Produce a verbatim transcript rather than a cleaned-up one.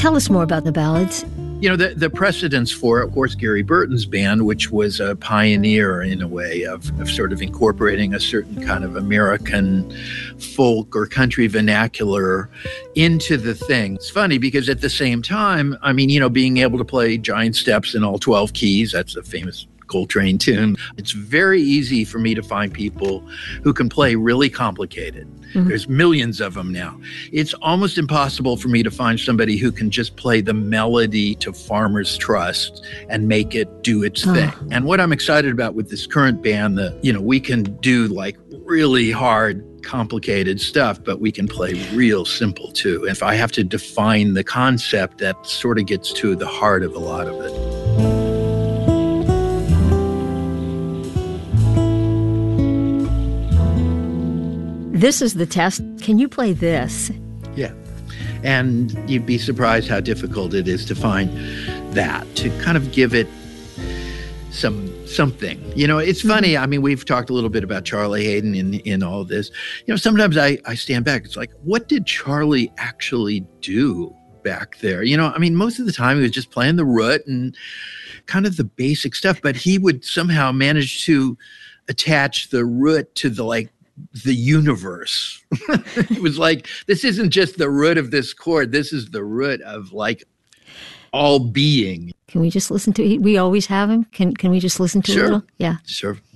Tell us more about the ballads. You know, the, the precedence for, of course, Gary Burton's band, which was a pioneer in a way of, of sort of incorporating a certain kind of American folk or country vernacular into the thing. It's funny because at the same time, I mean, you know, being able to play giant steps in all twelve keys, that's a famous Coltrane tune. It's very easy for me to find people who can play really complicated. Mm-hmm. There's millions of them now. It's almost impossible for me to find somebody who can just play the melody to Farmer's Trust and make it do its oh. thing. And what I'm excited about with this current band, that, you know, we can do like really hard, complicated stuff, but we can play real simple too. If I have to define the concept, that sort of gets to the heart of a lot of it. This is the test. Can you play this? Yeah. And you'd be surprised how difficult it is to find that, to kind of give it some something. You know, it's funny. I mean, we've talked a little bit about Charlie Haden in, in all this. You know, sometimes I, I stand back. It's like, what did Charlie actually do back there? You know, I mean, most of the time he was just playing the root and kind of the basic stuff, but he would somehow manage to attach the root to the, like, the universe. It was like, this isn't just the root of this chord. This is the root of like all being. Can we just listen to it? We always have him. Can can we just listen to sure. a little? Yeah. Sure.